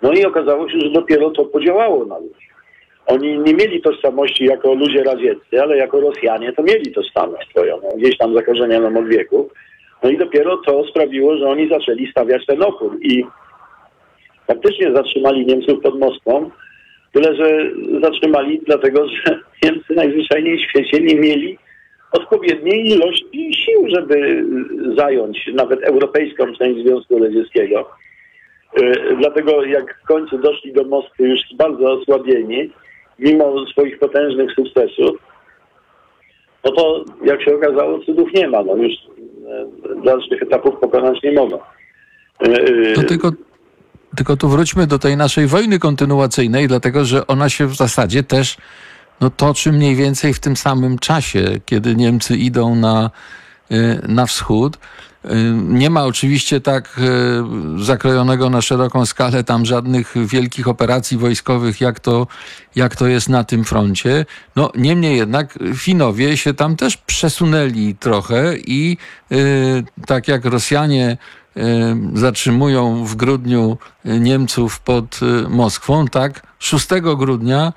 No i okazało się, że dopiero to podziałało na ludzi. Oni nie mieli tożsamości jako ludzie radzieccy, ale jako Rosjanie to mieli tożsamość swoją, gdzieś tam zakorzenioną od wieków. No i dopiero to sprawiło, że oni zaczęli stawiać ten opór i faktycznie zatrzymali Niemców pod Moskwą, tyle że zatrzymali dlatego, że Niemcy najzwyczajniej w świecie nie mieli odpowiedniej ilości sił, żeby zająć nawet europejską część Związku Radzieckiego. Dlatego jak w końcu doszli do Moskwy już bardzo osłabieni, mimo swoich potężnych sukcesów, no to jak się okazało, cudów nie ma. No już dalszych etapów pokonać nie mogą. No tylko tu wróćmy do tej naszej wojny kontynuacyjnej, dlatego że ona się w zasadzie też toczy mniej więcej w tym samym czasie, kiedy Niemcy idą na wschód. Nie ma oczywiście tak zakrojonego na szeroką skalę tam żadnych wielkich operacji wojskowych, jak to jest na tym froncie. No, niemniej jednak Finowie się tam też przesunęli trochę i tak jak Rosjanie zatrzymują w grudniu Niemców pod Moskwą, tak 6 grudnia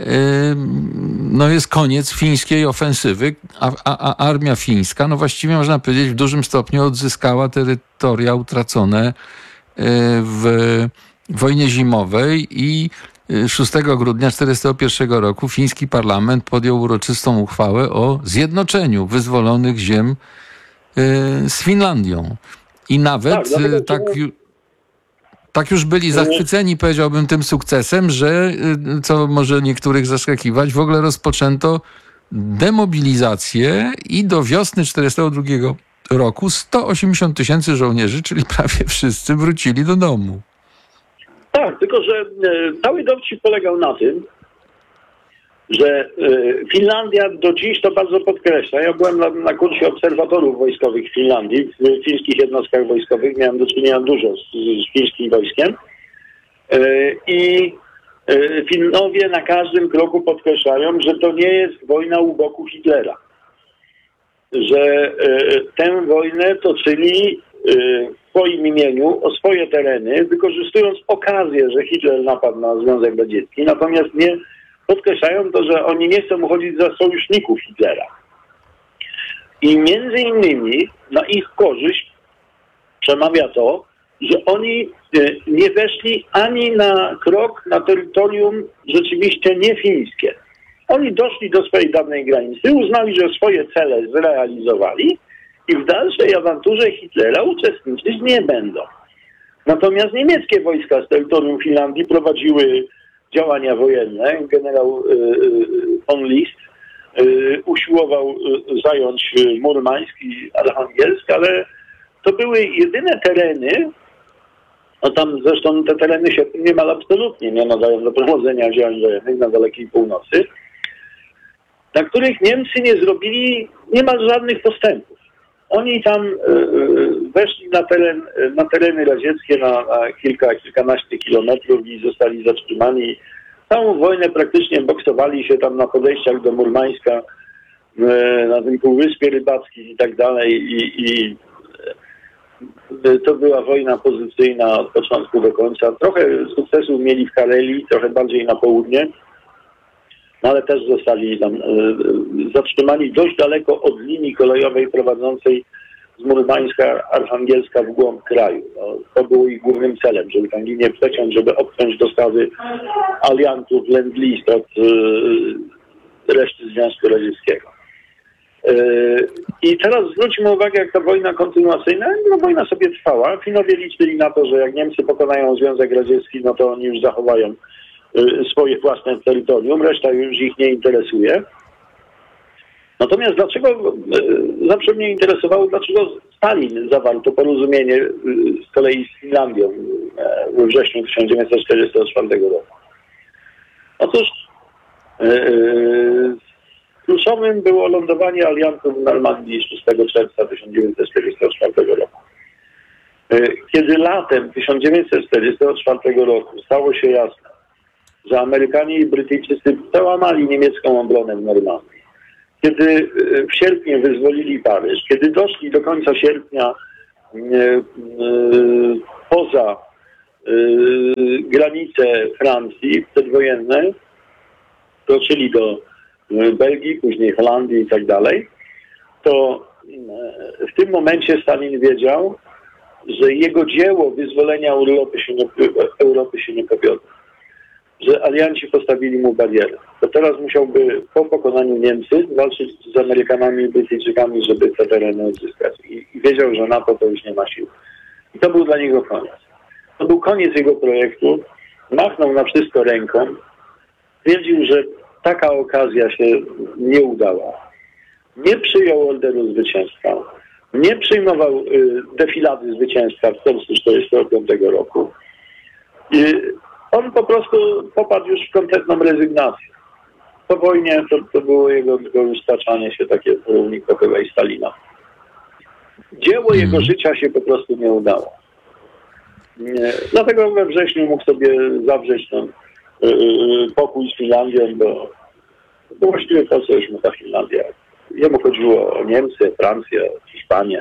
jest koniec fińskiej ofensywy, a armia fińska, właściwie można powiedzieć, w dużym stopniu odzyskała terytoria utracone w wojnie zimowej i 6 grudnia 1941 roku fiński parlament podjął uroczystą uchwałę o zjednoczeniu wyzwolonych ziem z Finlandią. I nawet tak już byli zachwyceni, powiedziałbym, tym sukcesem, że, co może niektórych zaskakiwać, w ogóle rozpoczęto demobilizację i do wiosny 1942 roku 180 000 żołnierzy, czyli prawie wszyscy, wrócili do domu. Tak, tylko że cały dowcip polegał na tym, że Finlandia do dziś to bardzo podkreśla. Ja byłem na kursie obserwatorów wojskowych w Finlandii, w fińskich jednostkach wojskowych. Miałem do czynienia dużo z fińskim wojskiem. I Finowie na każdym kroku podkreślają, że to nie jest wojna u boku Hitlera. Że tę wojnę toczyli w swoim imieniu, o swoje tereny, wykorzystując okazję, że Hitler napadł na Związek Radziecki. Natomiast nie podkreślają to, że oni nie chcą uchodzić za sojuszników Hitlera. I między innymi na ich korzyść przemawia to, że oni nie weszli ani na krok na terytorium rzeczywiście niefińskie. Oni doszli do swojej dawnej granicy, uznali, że swoje cele zrealizowali i w dalszej awanturze Hitlera uczestniczyć nie będą. Natomiast niemieckie wojska z terytorium Finlandii prowadziły działania wojenne. Generał von List usiłował zająć Murmańsk i Archangelsk, ale to były jedyne tereny, tam zresztą te tereny się niemal absolutnie nie nadają do prowadzenia działań wojennych na dalekiej północy, na których Niemcy nie zrobili niemal żadnych postępów. Oni tam weszli na tereny radzieckie na kilkanaście kilometrów i zostali zatrzymani. Całą wojnę praktycznie boksowali się tam na podejściach do Murmańska, na tym Półwyspie Rybackim i tak dalej. I to była wojna pozycyjna od początku do końca. Trochę sukcesów mieli w Karelii, trochę bardziej na południe, no ale też zostali tam zatrzymani dość daleko od linii kolejowej prowadzącej z Murmańska, Archangelska w głąb kraju. No, to było ich głównym celem, żeby tę linię przeciąć, żeby obciąć dostawy aliantów Lend-Lease od reszty Związku Radzieckiego. I teraz zwróćmy uwagę, jak ta wojna kontynuacyjna, wojna sobie trwała. Finowie liczyli na to, że jak Niemcy pokonają Związek Radziecki, no to oni już zachowają swoje własne terytorium, reszta już ich nie interesuje. Natomiast zawsze mnie interesowało, dlaczego Stalin zawarł to porozumienie z kolei z Finlandią we wrześniu 1944 roku. Otóż kluczowym było lądowanie aliantów w Normandii 6 czerwca 1944 roku. Kiedy latem 1944 roku stało się jasne, że Amerykanie i Brytyjczycy przełamali niemiecką obronę w Normandii, kiedy w sierpniu wyzwolili Paryż, kiedy doszli do końca sierpnia poza granice Francji przedwojenne, kroczyli do Belgii, później Holandii i tak dalej, to w tym momencie Stalin wiedział, że jego dzieło wyzwolenia Europy się nie powiodło. Że alianci postawili mu barierę. To teraz musiałby po pokonaniu Niemcy walczyć z Amerykanami i Brytyjczykami, żeby te tereny odzyskać. I wiedział, że na to już nie ma sił. I to był dla niego koniec. To był koniec jego projektu. Machnął na wszystko ręką. Twierdził, że taka okazja się nie udała. Nie przyjął orderu zwycięstwa. Nie przyjmował defilady zwycięstwa w czerwcu 1945 roku. On po prostu popadł już w kompletną rezygnację. Po wojnie to było jego już staczanie się takie porównikowe i Stalina. Dzieło jego życia się po prostu nie udało. Dlatego we wrześniu mógł sobie zawrzeć ten pokój z Finlandią, bo właściwie po co już mu ta Finlandia? Jemu chodziło o Niemcy, Francję, Hiszpanię,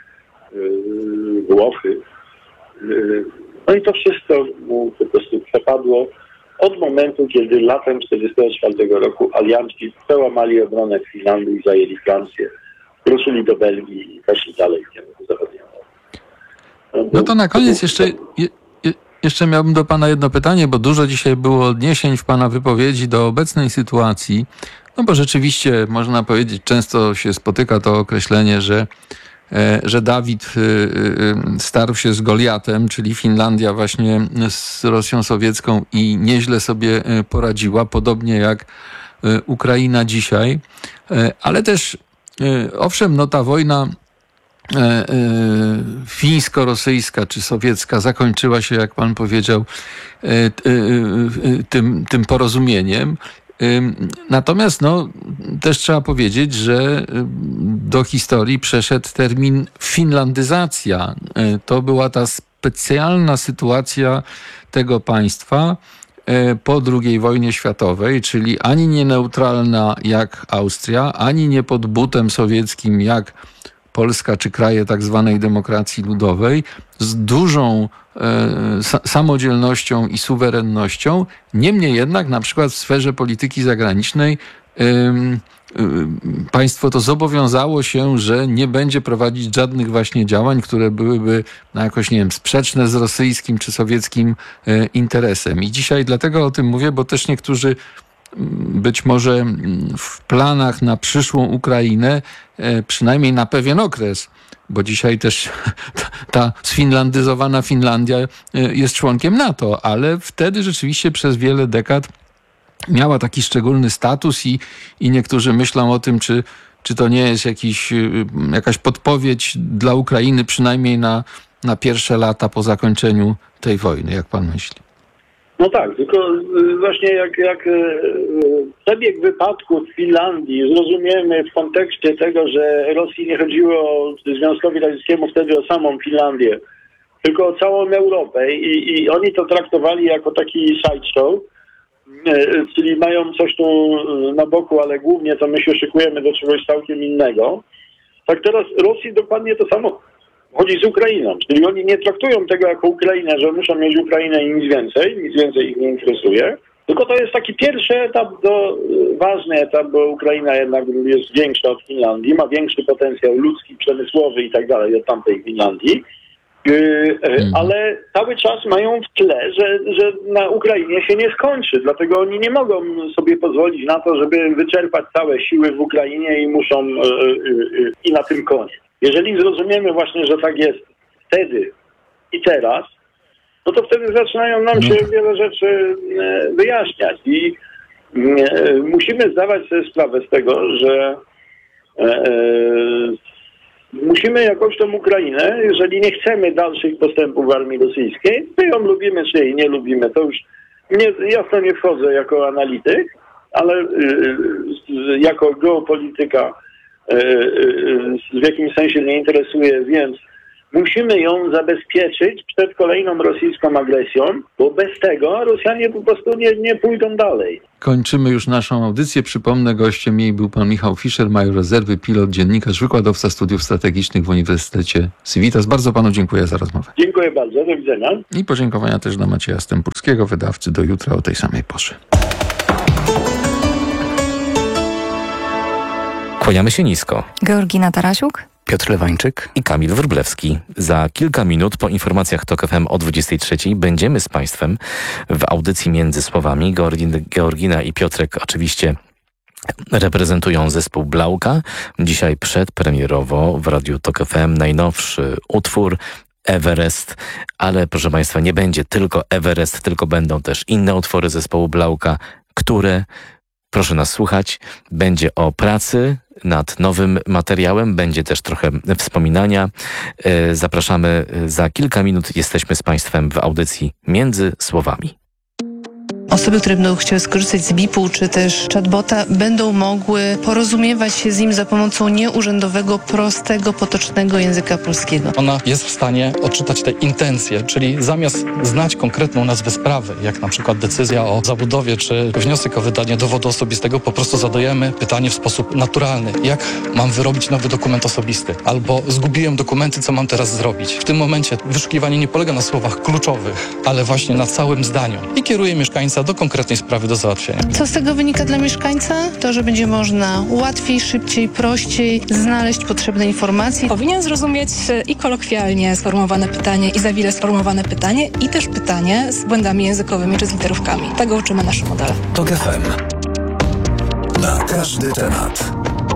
Włochy. No i to wszystko mu po prostu przepadło od momentu, kiedy latem 1944 roku alianci przełamali obronę w Finlandii i zajęli Francję. Ruszyli do Belgii i poszli dalej w kierunku zachodniego. No to na koniec jeszcze miałbym do pana jedno pytanie, bo dużo dzisiaj było odniesień w pana wypowiedzi do obecnej sytuacji. No bo rzeczywiście można powiedzieć, często się spotyka to określenie, że Dawid starł się z Goliatem, czyli Finlandia właśnie z Rosją sowiecką i nieźle sobie poradziła, podobnie jak Ukraina dzisiaj. Ale też owszem, no ta wojna fińsko-rosyjska czy sowiecka zakończyła się, jak pan powiedział, tym porozumieniem. Natomiast no, też trzeba powiedzieć, że do historii przeszedł termin finlandyzacja. To była ta specjalna sytuacja tego państwa po II wojnie światowej, czyli ani nie neutralna jak Austria, ani nie pod butem sowieckim jak Polska czy kraje tak zwanej demokracji ludowej, z dużą samodzielnością i suwerennością. Niemniej jednak na przykład w sferze polityki zagranicznej państwo to zobowiązało się, że nie będzie prowadzić żadnych właśnie działań, które byłyby jakoś, nie wiem, sprzeczne z rosyjskim czy sowieckim interesem. I dzisiaj dlatego o tym mówię, bo też niektórzy być może w planach na przyszłą Ukrainę, przynajmniej na pewien okres, bo dzisiaj też ta sfinlandyzowana Finlandia jest członkiem NATO, ale wtedy rzeczywiście przez wiele dekad miała taki szczególny status i niektórzy myślą o tym, czy to nie jest jakaś podpowiedź dla Ukrainy, przynajmniej na pierwsze lata po zakończeniu tej wojny. Jak pan myśli? No tak, tylko właśnie jak przebieg wypadku w Finlandii zrozumiemy w kontekście tego, że Rosji nie chodziło Związkowi Radzieckiemu wtedy o samą Finlandię, tylko o całą Europę i oni to traktowali jako taki sideshow, czyli mają coś tu na boku, ale głównie to my się szykujemy do czegoś całkiem innego. Tak teraz Rosji dokładnie to samo chodzi z Ukrainą, czyli oni nie traktują tego jako Ukrainę, że muszą mieć Ukrainę i nic więcej ich nie interesuje, tylko to jest taki pierwszy etap, ważny etap, bo Ukraina jednak jest większa od Finlandii, ma większy potencjał ludzki, przemysłowy i tak dalej od tamtej Finlandii, ale cały czas mają w tle, że na Ukrainie się nie skończy, dlatego oni nie mogą sobie pozwolić na to, żeby wyczerpać całe siły w Ukrainie i muszą i na tym koniec. Jeżeli zrozumiemy właśnie, że tak jest wtedy i teraz, no to wtedy zaczynają nam się wiele rzeczy wyjaśniać i musimy zdawać sobie sprawę z tego, że musimy jakoś tą Ukrainę, jeżeli nie chcemy dalszych postępów w armii rosyjskiej, my ją lubimy czy jej nie lubimy, to już ja w to nie wchodzę jako analityk, ale jako geopolityka w jakimś sensie mnie interesuje, więc musimy ją zabezpieczyć przed kolejną rosyjską agresją, bo bez tego Rosjanie po prostu nie pójdą dalej. Kończymy już naszą audycję. Przypomnę, gościem jej był pan Michał Fischer, major rezerwy, pilot, dziennikarz, wykładowca studiów strategicznych w Uniwersytecie Civitas. Bardzo panu dziękuję za rozmowę. Dziękuję bardzo, do widzenia. I podziękowania też dla Macieja Stępurskiego, wydawcy. Do jutra o tej samej porze. Kłaniamy się nisko. Georgina Tarasiuk, Piotr Lewańczyk I Kamil Wróblewski. Za kilka minut po informacjach TOK FM o 23:00 będziemy z Państwem w audycji Między Słowami. Georgina i Piotrek oczywiście reprezentują zespół Blauka. Dzisiaj przedpremierowo w Radiu TOK FM najnowszy utwór Everest, ale proszę Państwa, nie będzie tylko Everest, tylko będą też inne utwory zespołu Blauka, które, proszę nas słuchać, będzie o pracy nad nowym materiałem, będzie też trochę wspominania. Zapraszamy za kilka minut, jesteśmy z Państwem w audycji Między Słowami. Osoby, które będą chciały skorzystać z BIP-u czy też chatbota, będą mogły porozumiewać się z nim za pomocą nieurzędowego, prostego, potocznego języka polskiego. Ona jest w stanie odczytać te intencje, czyli zamiast znać konkretną nazwę sprawy, jak na przykład decyzja o zabudowie czy wniosek o wydanie dowodu osobistego, po prostu zadajemy pytanie w sposób naturalny. Jak mam wyrobić nowy dokument osobisty? Albo zgubiłem dokumenty, co mam teraz zrobić? W tym momencie wyszukiwanie nie polega na słowach kluczowych, ale właśnie na całym zdaniu i kieruje mieszkańca do konkretnej sprawy do załatwienia. Co z tego wynika dla mieszkańca? To, że będzie można łatwiej, szybciej, prościej znaleźć potrzebne informacje. Powinien zrozumieć i kolokwialnie sformułowane pytanie, i za wile sformułowane pytanie, i też pytanie z błędami językowymi czy z literówkami. Tego uczymy nasze modele. TOK FM. Na każdy temat.